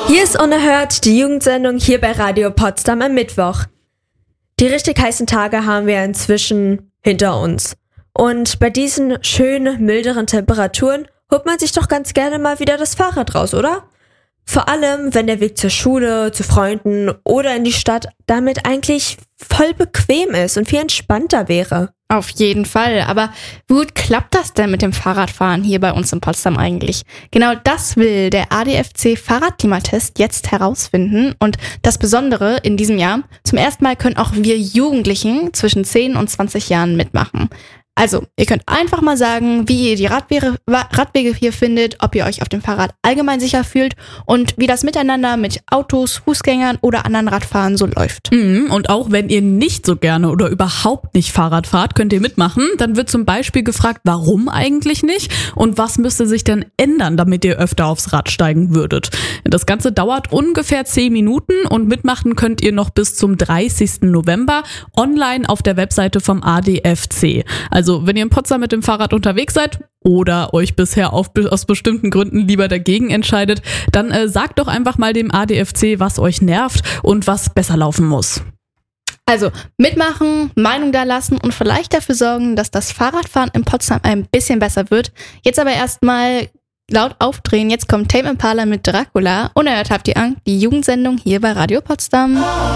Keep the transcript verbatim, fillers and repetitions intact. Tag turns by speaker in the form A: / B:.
A: Hier ist Unerhört, die Jugendsendung hier bei Radio Potsdam am Mittwoch. Die richtig heißen Tage haben wir inzwischen hinter uns. Und bei diesen schönen, milderen Temperaturen holt man sich doch ganz gerne mal wieder das Fahrrad raus, oder? Vor allem, wenn der Weg zur Schule, zu Freunden oder in die Stadt damit eigentlich voll bequem ist und viel entspannter wäre.
B: Auf jeden Fall, aber wie gut klappt das denn mit dem Fahrradfahren hier bei uns in Potsdam eigentlich? Genau das will der A D F C Fahrradklimatest jetzt herausfinden und das Besondere in diesem Jahr, zum ersten Mal können auch wir Jugendlichen zwischen zehn und zwanzig Jahren mitmachen. Also, ihr könnt einfach mal sagen, wie ihr die Radwege, Radwege hier findet, ob ihr euch auf dem Fahrrad allgemein sicher fühlt und wie das Miteinander mit Autos, Fußgängern oder anderen Radfahrern so läuft.
C: Mhm, und auch wenn ihr nicht so gerne oder überhaupt nicht Fahrrad fahrt, könnt ihr mitmachen. Dann wird zum Beispiel gefragt, warum eigentlich nicht und was müsste sich denn ändern, damit ihr öfter aufs Rad steigen würdet. Das Ganze dauert ungefähr zehn Minuten und mitmachen könnt ihr noch bis zum dreißigsten November online auf der Webseite vom A D F C. Also Also, wenn ihr in Potsdam mit dem Fahrrad unterwegs seid oder euch bisher auf, aus bestimmten Gründen lieber dagegen entscheidet, dann äh, sagt doch einfach mal dem A D F C, was euch nervt und was besser laufen muss.
B: Also mitmachen, Meinung da lassen und vielleicht dafür sorgen, dass das Fahrradfahren in Potsdam ein bisschen besser wird. Jetzt aber erstmal laut aufdrehen. Jetzt kommt Tame Impala mit Dracula. Unerhört habt ihr Angst, die Jugendsendung hier bei Radio Potsdam.